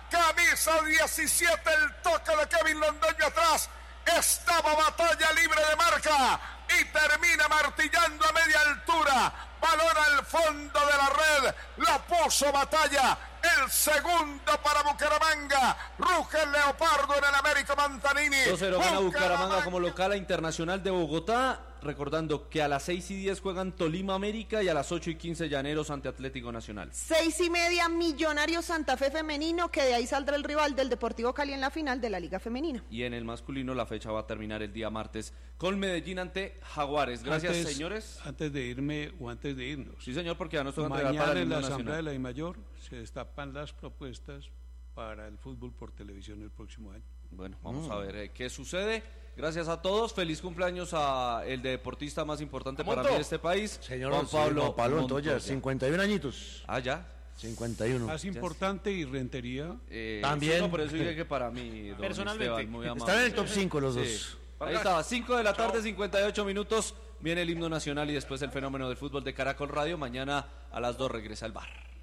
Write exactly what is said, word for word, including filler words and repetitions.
camisa diecisiete, el toque de Kevin Londoño atrás. Estaba Batalla libre de marca y termina martillando a media altura. Balón al fondo de la red, la puso Batalla. El segundo para Bucaramanga. Ruge el Leopardo en el Américo Mantanini. dos cero gana Bucaramanga como local a Internacional de Bogotá. Recordando que a las seis y diez juegan Tolima América y a las ocho y quince Llaneros ante Atlético Nacional. Seis y media Millonarios Santa Fe femenino, que de ahí saldrá el rival del Deportivo Cali en la final de la Liga Femenina. Y en el masculino la fecha va a terminar el día martes con Medellín ante Jaguares. Gracias, antes, señores. Antes de irme o antes de irnos. Sí, señor, porque ya nos toca entregar para Mañana el en la Nacional. Asamblea de la DIMAYOR se destapan las propuestas para el fútbol por televisión el próximo año. Bueno, vamos mm. a ver eh, qué sucede. Gracias a todos, feliz cumpleaños a el deportista más importante para mí de este país, señor Juan Pablo, Juan Pablo Montoya. Montoya, cincuenta y un añitos. Ah, ya. cincuenta y uno. Más importante y Rentería. Eh, También. Sí, no, por eso dije que para mí, don Personalmente. Esteban, muy amable. Están en el top cinco los Sí. dos. Ahí estaba, cinco de la tarde, cincuenta y ocho minutos. Viene el himno nacional y después el fenómeno del fútbol de Caracol Radio. Mañana a las dos regresa el bar.